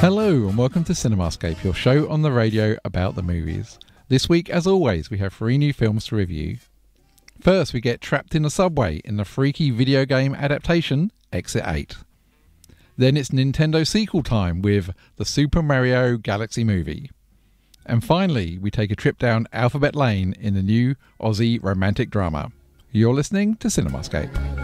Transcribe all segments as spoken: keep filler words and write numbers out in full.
Hello and welcome to Cinemascape, your show on the radio about the movies. This week, as always, we have three new films to review. First, we get trapped in a subway in the freaky video game adaptation, Exit eight. Then it's Nintendo sequel time with the Super Mario Galaxy movie. And finally, we take a trip down Alphabet Lane in the new Aussie romantic drama. You're listening to Cinemascape.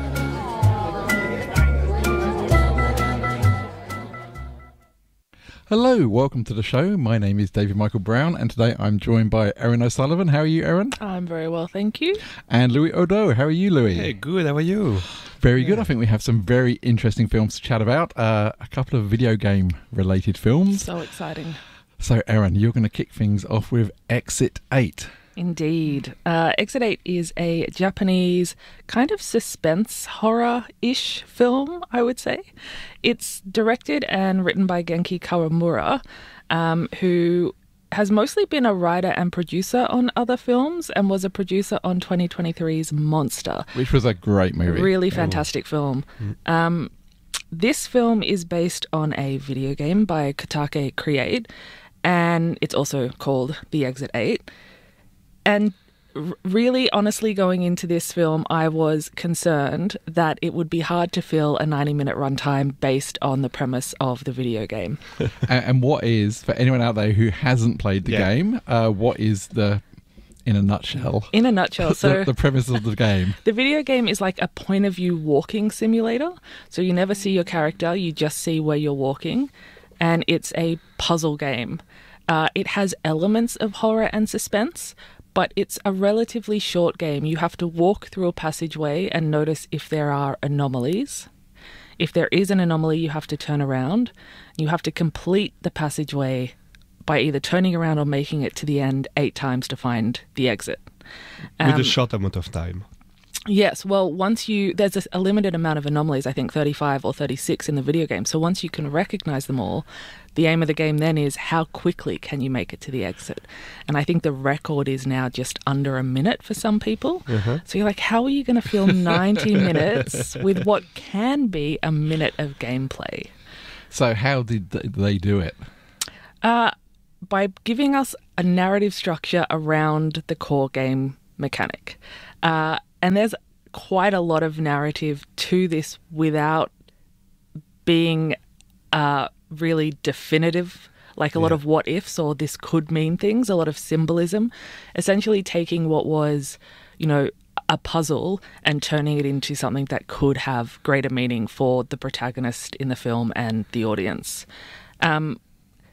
Hello, welcome to the show. My name is David Michael Brown, and today I'm joined by Erin O'Sullivan. How are you, Erin? I'm very well, thank you. And Louis Odo. How are you, Louis? Hey, good. How are you? Very good. I think we have some very interesting films to chat about. Uh, a couple of video game-related films. So exciting. So, Erin, you're going to kick things off with Exit eight. Indeed. Uh, Exit eight is a Japanese kind of suspense horror-ish film, I would say. It's directed and written by Genki Kawamura, um, who has mostly been a writer and producer on other films and was a producer on twenty twenty-three's Monster. Which was a great movie. Really fantastic oh. film. Mm. Um, this film is based on a video game by Kotake Create, and it's also called The Exit eight. And really, honestly, going into this film, I was concerned that it would be hard to fill a ninety-minute runtime based on the premise of the video game. and, and what is, for anyone out there who hasn't played the yeah. game, uh, what is the, in a nutshell? In a nutshell, so... the, the premise of the game. The video game is like a point-of-view walking simulator. So you never see your character, you just see where you're walking. And it's a puzzle game. Uh, it has elements of horror and suspense, but it's a relatively short game. You have to walk through a passageway and notice if there are anomalies. If there is an anomaly, you have to turn around. You have to complete the passageway by either turning around or making it to the end eight times to find the exit. Um, With a short amount of time. Yes, well, once you... There's a, a limited amount of anomalies, I think thirty-five or thirty-six in the video game. So once you can recognize them all, the aim of the game then is how quickly can you make it to the exit. And I think the record is now just under a minute for some people. Uh-huh. So you're like, how are you going to fill ninety minutes with what can be a minute of gameplay? So how did they do it? Uh, by giving us a narrative structure around the core game mechanic. Uh, and there's quite a lot of narrative to this without being uh, really definitive, like a yeah. lot of what ifs or this could mean things, a lot of symbolism, essentially taking what was, you know, a puzzle and turning it into something that could have greater meaning for the protagonist in the film and the audience. Um,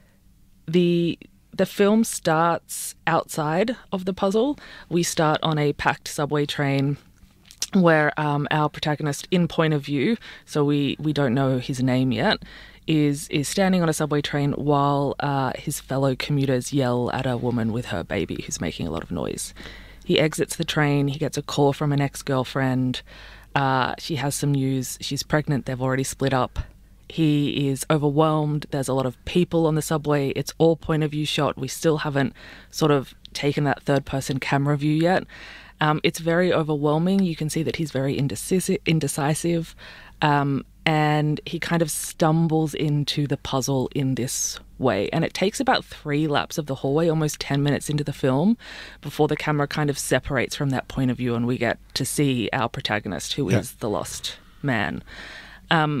the... The film starts outside of the puzzle. We start on a packed subway train where um, our protagonist, in point of view, so we, we don't know his name yet, is is standing on a subway train while uh, his fellow commuters yell at a woman with her baby who's making a lot of noise. He exits the train. He gets a call from an ex-girlfriend. Uh, she has some news. She's pregnant. They've already split up. He is overwhelmed. There's a lot of people on the subway. It's all point of view shot. We still haven't sort of taken that third person camera view yet. Um, it's very overwhelming. You can see that he's very indecisive, indecisive um, and he kind of stumbles into the puzzle in this way. And it takes about three laps of the hallway, almost ten minutes into the film, before the camera kind of separates from that point of view and we get to see our protagonist, who yeah. is the lost man. Um,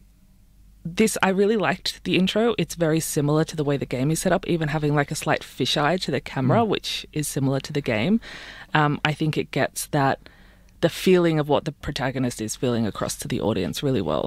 This, I really liked the intro. It's very similar to the way the game is set up, even having like a slight fisheye to the camera, mm. which is similar to the game. Um, I think it gets that, the feeling of what the protagonist is feeling across to the audience really well.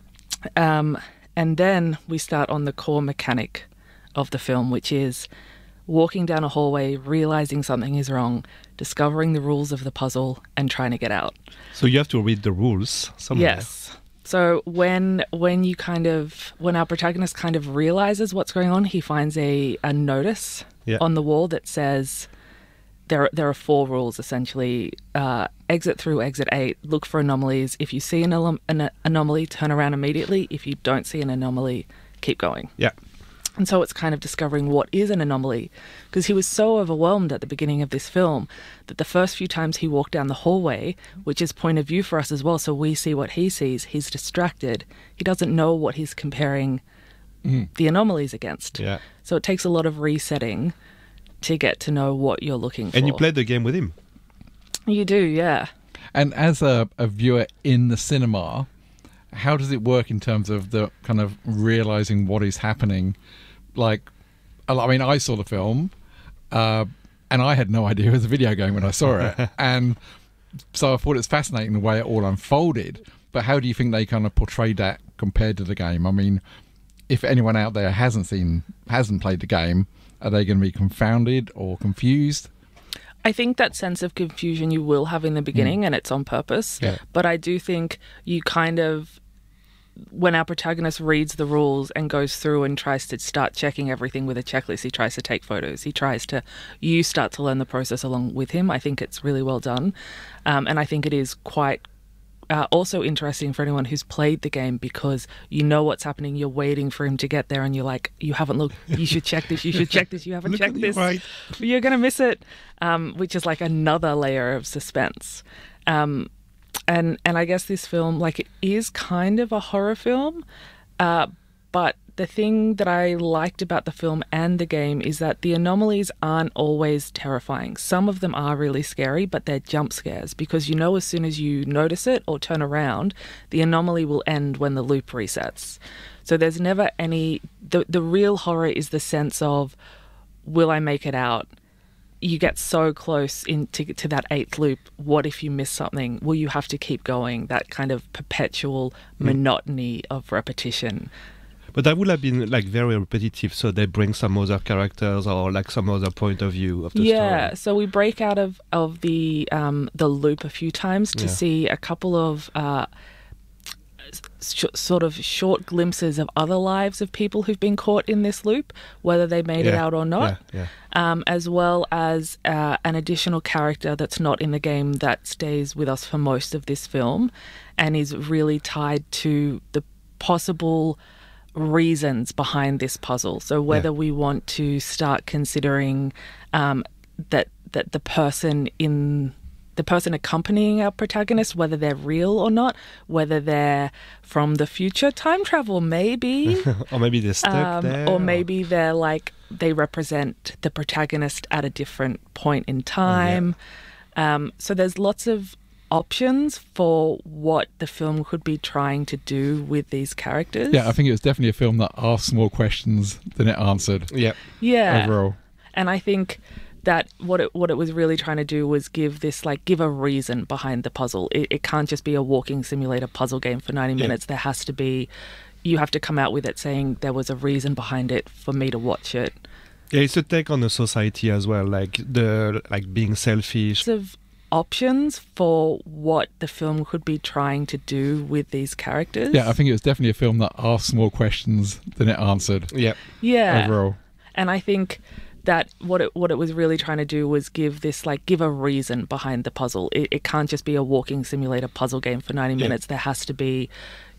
Um, and then we start on the core mechanic of the film, which is walking down a hallway, realizing something is wrong, discovering the rules of the puzzle, and trying to get out. So you have to read the rules somewhere. Yes. So when when you kind of when our protagonist kind of realizes what's going on, he finds a, a notice yeah. on the wall that says there there are four rules essentially. Uh, exit through exit eight. Look for anomalies. If you see an, an anomaly, turn around immediately. If you don't see an anomaly, keep going. Yeah. And so it's kind of discovering what is an anomaly, because he was so overwhelmed at the beginning of this film that the first few times he walked down the hallway, which is point of view for us as well, so we see what he sees, he's distracted. He doesn't know what he's comparing mm. the anomalies against. Yeah. So it takes a lot of resetting to get to know what you're looking for. And you played the game with him. You do, yeah. And as a, a viewer in the cinema, how does it work in terms of the kind of realizing what is happening? Like, I mean, I saw the film, uh, and I had no idea it was a video game when I saw it. And so I thought it's fascinating the way it all unfolded. But how do you think they kind of portrayed that compared to the game? I mean, if anyone out there hasn't seen, hasn't played the game, are they going to be confounded or confused? I think that sense of confusion you will have in the beginning, mm. and it's on purpose. Yeah. But I do think you kind of, when our protagonist reads the rules and goes through and tries to start checking everything with a checklist, he tries to take photos, he tries to, you start to learn the process along with him. I think it's really well done. Um, and I think it is quite Uh, also interesting for anyone who's played the game, because you know what's happening, you're waiting for him to get there, and you're like, you haven't looked, you should check this, you should check this, you haven't checked this, right. You're going to miss it, um, which is like another layer of suspense. Um, and, and I guess this film, like, it is kind of a horror film, uh, but the thing that I liked about the film and the game is that the anomalies aren't always terrifying. Some of them are really scary, but they're jump scares, because you know as soon as you notice it or turn around, the anomaly will end when the loop resets. So there's never any... The, the real horror is the sense of, will I make it out? You get so close in to, to that eighth loop. What if you miss something? Will you have to keep going? That kind of perpetual mm. monotony of repetition. But that would have been like very repetitive, so they bring some other characters or like some other point of view of the yeah, story. Yeah, so we break out of, of the um, the loop a few times to yeah. see a couple of uh, sh- sort of short glimpses of other lives of people who've been caught in this loop, whether they made yeah. it out or not, yeah, yeah. Um, as well as uh, an additional character that's not in the game that stays with us for most of this film and is really tied to the possible reasons behind this puzzle. So whether yeah. we want to start considering um, that that the person in the person accompanying our protagonist, whether they're real or not, whether they're from the future, time travel maybe, or maybe they're stuck um, there, or, or maybe they're like they represent the protagonist at a different point in time. Yeah. Um, so there's lots of options for what the film could be trying to do with these characters. Yeah, I think it was definitely a film that asked more questions than it answered. Yeah. Yeah. Overall. And I think that what it what it was really trying to do was give this like give a reason behind the puzzle. It, it can't just be a walking simulator puzzle game for ninety minutes. Yeah. There has to be, you have to come out with it saying there was a reason behind it for me to watch it. Yeah, it's a take on the society as well, like the like being selfish. Of options for what the film could be trying to do with these characters. Yeah, I think it was definitely a film that asked more questions than it answered. Yeah. Yeah. Overall. And I think that what it what it was really trying to do was give this like give a reason behind the puzzle. It, it can't just be a walking simulator puzzle game for ninety yeah. minutes. There has to be,